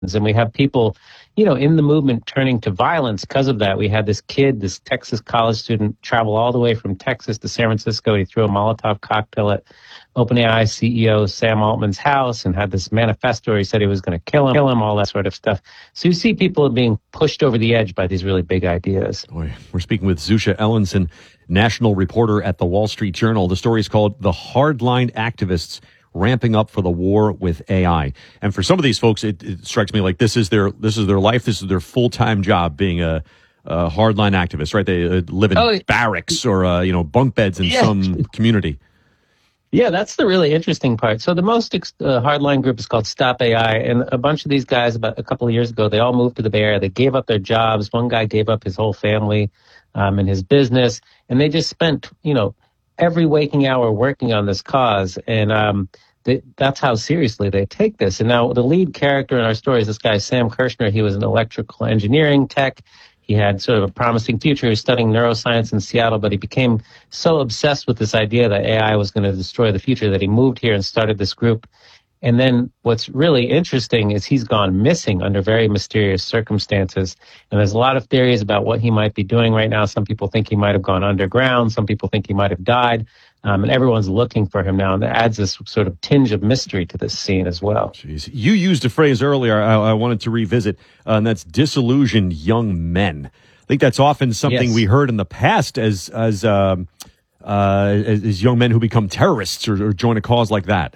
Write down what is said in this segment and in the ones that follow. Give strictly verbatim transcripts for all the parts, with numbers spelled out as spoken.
And we have people, you know, in the movement turning to violence because of that. We had this kid, this Texas college student, travel all the way from Texas to San Francisco. He threw a Molotov cocktail at OpenAI C E O Sam Altman's house and had this manifesto where he said he was going to kill him, kill him, all that sort of stuff. So you see people being pushed over the edge by these really big ideas. Boy, we're speaking with Zusha Ellenson, national reporter at the Wall Street Journal. The story is called The Hardline Activists Ramping Up for the War with A I. And for some of these folks, it, it strikes me like this is their this is their life, this is their full-time job, being a, a hardline activist, right? They uh, live in oh, barracks or uh, you know bunk beds in yeah. some community. Yeah, that's the really interesting part. So the most ex- uh, hardline group is called Stop A I, and a bunch of these guys, about a couple of years ago, they all moved to the Bay Area. They gave up their jobs. One guy gave up his whole family um, and his business, and they just spent, you know, every waking hour working on this cause, and um, they, that's how seriously they take this. And now the lead character in our story is this guy, Sam Kirshner. He was an electrical engineering tech. He had sort of a promising future. He was studying neuroscience in Seattle, but he became so obsessed with this idea that A I was going to destroy the future that he moved here and started this group. And then what's really interesting is he's gone missing under very mysterious circumstances. And there's a lot of theories about what he might be doing right now. Some people think he might have gone underground. Some people think he might have died. Um, and everyone's looking for him now. And that adds this sort of tinge of mystery to this scene as well. Jeez. You used a phrase earlier I, I wanted to revisit, uh, and that's disillusioned young men. I think that's often something yes. we heard in the past as as, um, uh, as as young men who become terrorists or, or join a cause like that.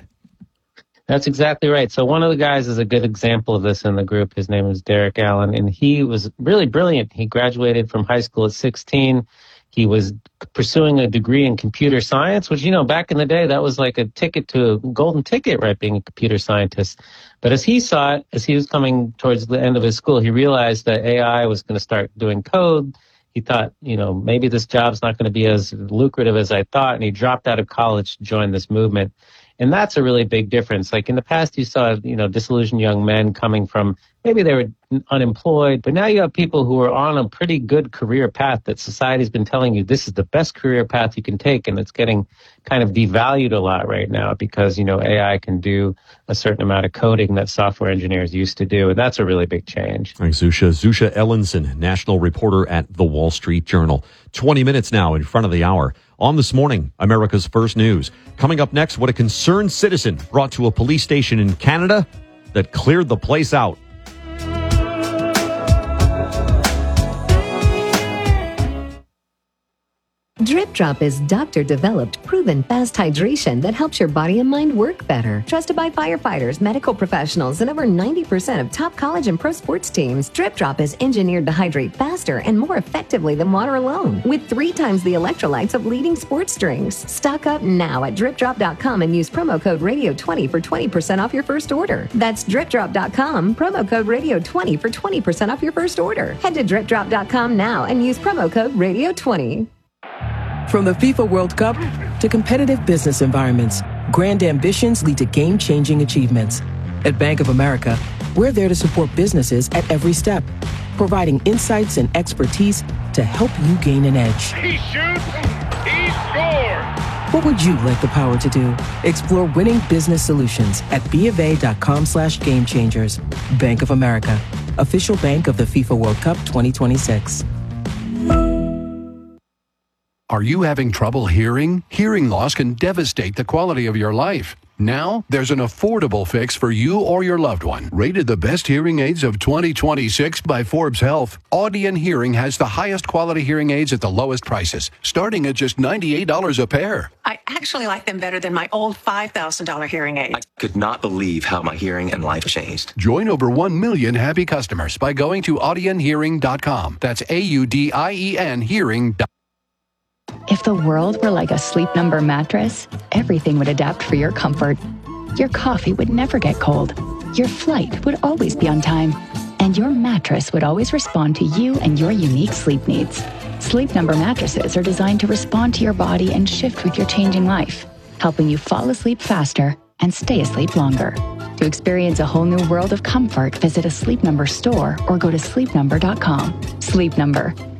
That's exactly right. So one of the guys is a good example of this in the group. His name is Derek Allen, and he was really brilliant. He graduated from high school at sixteen. He was pursuing a degree in computer science, which, you know, back in the day, that was like a ticket to a golden ticket, right, being a computer scientist. But as he saw it, as he was coming towards the end of his school, he realized that A I was going to start doing code. He thought, you know, maybe this job's not going to be as lucrative as I thought, and he dropped out of college to join this movement. And that's a really big difference. Like in the past, you saw, you know, disillusioned young men coming from, maybe they were unemployed, but now you have people who are on a pretty good career path that society's been telling you this is the best career path you can take. And it's getting kind of devalued a lot right now because, you know, A I can do a certain amount of coding that software engineers used to do. And that's a really big change. Thanks, Zusha. Zusha Ellenson, national reporter at the Wall Street Journal. twenty minutes now in front of the hour. On This Morning, America's First News. Coming up next, what a concerned citizen brought to a police station in Canada that cleared the place out. Drip Drop is doctor-developed, proven fast hydration that helps your body and mind work better. Trusted by firefighters, medical professionals, and over ninety percent of top college and pro sports teams, Drip Drop is engineered to hydrate faster and more effectively than water alone, with three times the electrolytes of leading sports drinks. Stock up now at drip drop dot com and use promo code radio twenty for twenty percent off your first order. That's drip drop dot com, promo code radio twenty for twenty percent off your first order. Head to drip drop dot com now and use promo code radio twenty. From the FIFA World Cup to competitive business environments, grand ambitions lead to game-changing achievements. At Bank of America, we're there to support businesses at every step, providing insights and expertise to help you gain an edge. He shoots, he scores! What would you like the power to do? Explore winning business solutions at BofA.com slash game changers. Bank of America, official bank of the FIFA World Cup twenty twenty-six. Are you having trouble hearing? Hearing loss can devastate the quality of your life. Now, there's an affordable fix for you or your loved one. Rated the best hearing aids of twenty twenty-six by Forbes Health, Audien Hearing has the highest quality hearing aids at the lowest prices, starting at just ninety-eight dollars a pair. I actually like them better than my old five thousand dollars hearing aid. I could not believe how my hearing and life changed. Join over one million happy customers by going to audien hearing dot com. That's A U D I E N hearing dot com. If the world were like a Sleep Number mattress, everything would adapt for your comfort. Your coffee would never get cold. Your flight would always be on time. And your mattress would always respond to you and your unique sleep needs. Sleep Number mattresses are designed to respond to your body and shift with your changing life, helping you fall asleep faster and stay asleep longer. To experience a whole new world of comfort, visit a Sleep Number store or go to sleep number dot com. Sleep Number.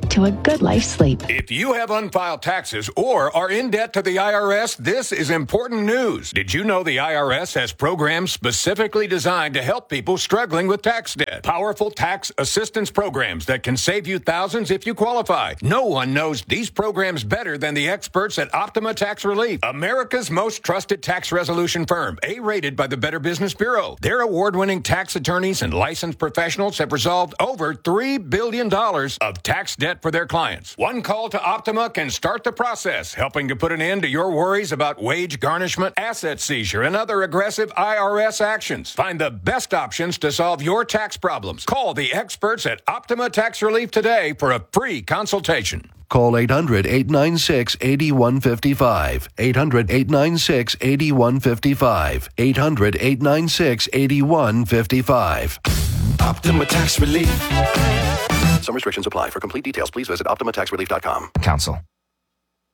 to a good life's sleep. If you have unfiled taxes or are in debt to the I R S, this is important news. Did you know the I R S has programs specifically designed to help people struggling with tax debt? Powerful tax assistance programs that can save you thousands if you qualify. No one knows these programs better than the experts at Optima Tax Relief, America's most trusted tax resolution firm, A-rated by the Better Business Bureau. Their award-winning tax attorneys and licensed professionals have resolved over three billion dollars of tax debt for their clients. One call to Optima can start the process, helping to put an end to your worries about wage garnishment, asset seizure, and other aggressive I R S actions. Find the best options to solve your tax problems. Call the experts at Optima Tax Relief today for a free consultation. Call eight hundred, eight nine six, eight one five five. eight hundred, eight nine six, eight one five five. eight hundred, eight nine six, eight one five five. Optima Tax Relief. Some restrictions apply. For complete details, please visit optima tax relief dot com. Counsel.